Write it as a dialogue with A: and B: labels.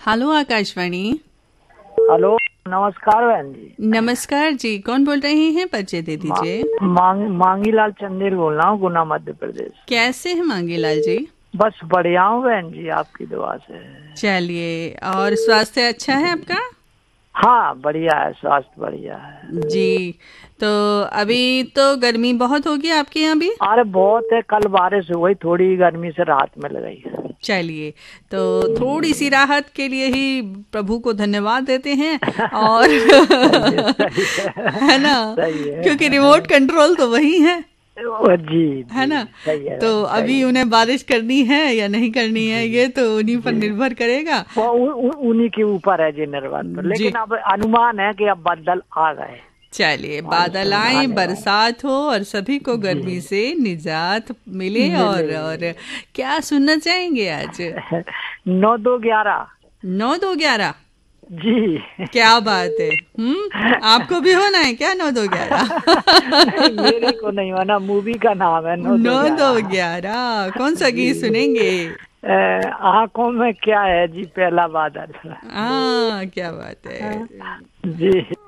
A: Hello Akashvani.
B: Hello, नमस्कार बहन जी।
A: नमस्कार जी, कौन बोल रहे हैं? परिचय दे दीजिए।
B: मांगीलाल चंदेल बोल रहा हूँ, गुना मध्य प्रदेश।
A: कैसे हैं मांगीलाल जी?
B: बस बढ़िया हूँ बहन जी, आपकी दुआ से।
A: चलिए, और स्वास्थ्य अच्छा है आपका?
B: हाँ बढ़िया है, स्वास्थ्य बढ़िया है
A: जी। तो अभी तो गर्मी बहुत होगी आपके यहाँ भी?
B: अरे बहुत है, कल बारिश हुई, थोड़ी गर्मी से राहत मिल गई।
A: चलिए, तो थोड़ी सी राहत के लिए ही प्रभु को धन्यवाद देते हैं। और
B: सही
A: है ना,
B: सही है
A: क्योंकि रिमोट कंट्रोल तो वही है।
B: जी
A: है
B: जी,
A: ना।
B: सही है
A: तो
B: सही
A: अभी
B: है।
A: उन्हें बारिश करनी है या नहीं करनी है,
B: जी
A: ये तो उन्हीं पर
B: जी,
A: निर्भर करेगा।
B: वो उन्हीं के ऊपर है जी, निर्भर तो।
A: जी।
B: लेकिन अब अनुमान है कि अब बादल आ गए,
A: चलिए, बादल
B: मानसून
A: आए,
B: आने वाला।
A: बरसात हो और सभी को
B: जी,
A: गर्मी से निजात मिले।
B: मिले।
A: और क्या सुनना चाहेंगे आज?
B: 9-2-11।
A: 9-2-11।
B: जी
A: क्या बात है। आपको भी होना है क्या 9-2-11?
B: नहीं, मेरे को नहीं होना, मूवी का नाम है नौ दो
A: नौ दो
B: ग्यारह
A: ग्यारह कौन सा गीत
B: जी।
A: सुनेंगे?
B: आंखों में क्या है जी, पहला बादल।
A: हाँ, क्या बात है।
B: जी।